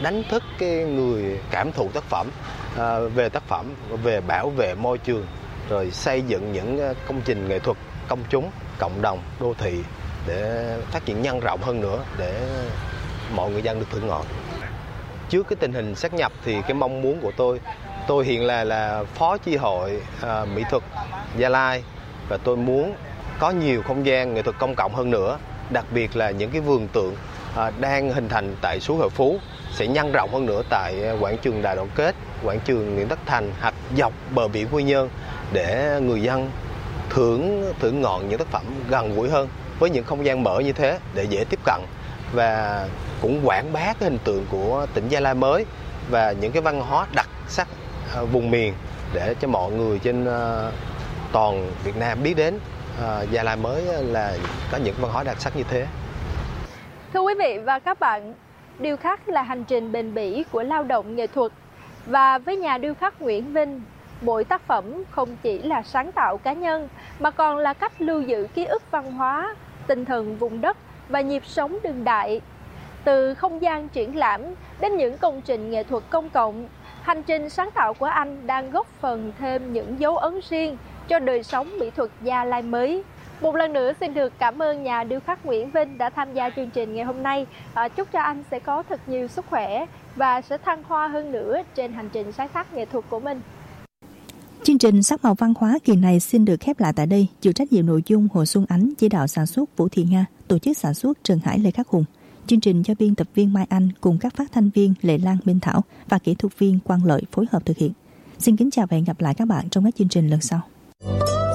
đánh thức cái người cảm thụ tác phẩm, về tác phẩm, về bảo vệ môi trường, rồi xây dựng những công trình nghệ thuật công chúng, cộng đồng, đô thị để phát triển nhân rộng hơn nữa để mọi người dân được thưởng ngoạn. Trước cái tình hình sát nhập thì cái mong muốn của tôi hiện là phó chi hội mỹ thuật Gia Lai, và tôi muốn có nhiều không gian nghệ thuật công cộng hơn nữa, đặc biệt là những cái vườn tượng đang hình thành tại suối Hội Phú sẽ nhân rộng hơn nữa tại quảng trường Đại Đoàn Kết, quảng trường Nguyễn Tất Thành hoặc dọc bờ biển Quy Nhơn để người dân thưởng ngoạn những tác phẩm gần gũi hơn với những không gian mở như thế để dễ tiếp cận, và cũng quảng bá cái hình tượng của tỉnh Gia Lai mới và những cái văn hóa đặc sắc vùng miền để cho mọi người trên toàn Việt Nam biết đến Gia Lai mới là có những văn hóa đặc sắc như thế. Thưa quý vị và các bạn, điêu khắc là hành trình bền bỉ của lao động nghệ thuật, và với nhà điêu khắc Nguyễn Vinh, mỗi tác phẩm không chỉ là sáng tạo cá nhân mà còn là cách lưu giữ ký ức văn hóa, tinh thần vùng đất và nhịp sống đương đại. Từ không gian triển lãm đến những công trình nghệ thuật công cộng, hành trình sáng tạo của anh đang góp phần thêm những dấu ấn riêng cho đời sống mỹ thuật Gia Lai mới. Một lần nữa xin được cảm ơn nhà điêu khắc Nguyễn Vinh đã tham gia chương trình ngày hôm nay. Chúc cho anh sẽ có thật nhiều sức khỏe và sẽ thăng hoa hơn nữa trên hành trình sáng tác nghệ thuật của mình. Chương trình Sắc màu văn hóa kỳ này xin được khép lại tại đây. Chịu trách nhiệm nội dung Hồ Xuân Ánh, chỉ đạo sản xuất Vũ Thị Nga, tổ chức sản xuất Trần Hải Lê Khắc Hùng. Chương trình do biên tập viên Mai Anh cùng các phát thanh viên Lệ Lan Minh Thảo và kỹ thuật viên Quang Lợi phối hợp thực hiện. Xin kính chào và hẹn gặp lại các bạn trong các chương trình lần sau.